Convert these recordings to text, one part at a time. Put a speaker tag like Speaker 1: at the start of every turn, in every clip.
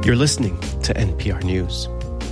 Speaker 1: You're listening to NPR News.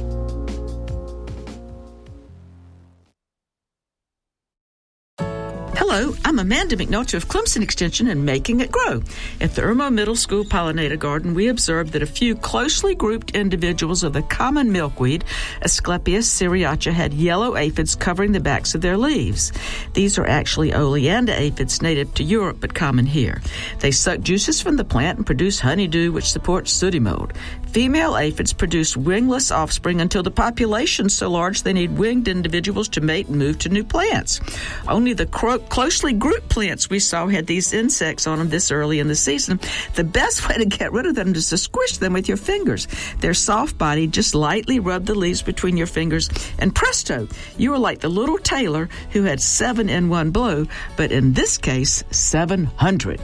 Speaker 2: Hello, I'm Amanda McNulty of Clemson Extension and Making It Grow. At the Irmo Middle School Pollinator Garden, we observed that a few closely grouped individuals of the common milkweed, Asclepias syriaca, had yellow aphids covering the backs of their leaves. These are actually oleander aphids native to Europe but common here. They suck juices from the plant and produce honeydew, which supports sooty mold. Female aphids produce wingless offspring until the population's so large they need winged individuals to mate and move to new plants. Only the closely grouped plants we saw had these insects on them this early in the season. The best way to get rid of them is to squish them with your fingers. They're soft-bodied. Just lightly rub the leaves between your fingers, and presto, you are like the little tailor who had 7 in one blow, but in this case, 700.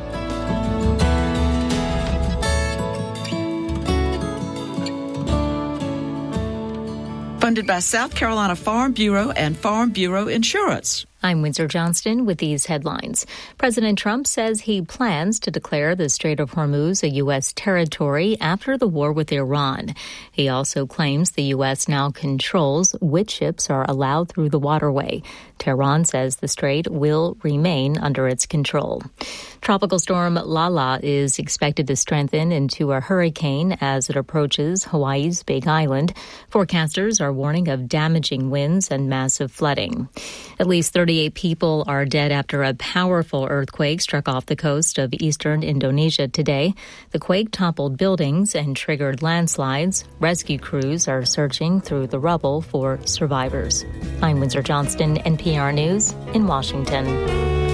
Speaker 2: Funded by South Carolina Farm Bureau and Farm Bureau Insurance.
Speaker 3: I'm Windsor Johnston with these headlines. President Trump says he plans to declare the Strait of Hormuz a U.S. territory after the war with Iran. He also claims the U.S. now controls which ships are allowed through the waterway. Tehran says the strait will remain under its control. Tropical storm Lala is expected to strengthen into a hurricane as it approaches Hawaii's Big Island. Forecasters are warning of damaging winds and massive flooding. At least 38 people are dead after a powerful earthquake struck off the coast of eastern Indonesia today. The quake toppled buildings and triggered landslides. Rescue crews are searching through the rubble for survivors. I'm Windsor Johnston, NPR News in Washington.